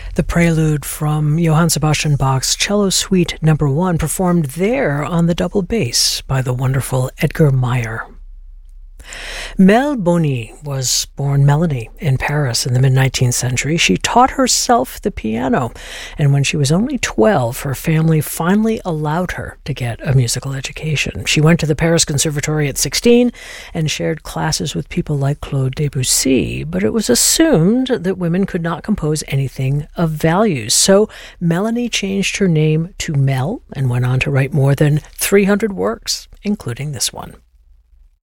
The prelude from Johann Sebastian Bach's Cello Suite No. 1, performed there on the double bass by the wonderful Edgar Meyer. Mel Boni was born Melanie in Paris in the mid-19th century. She taught herself the piano, and when she was only 12, her family finally allowed her to get a musical education. She went to the Paris Conservatory at 16 and shared classes with people like Claude Debussy, but it was assumed that women could not compose anything of value. So Melanie changed her name to Mel and went on to write more than 300 works, including this one.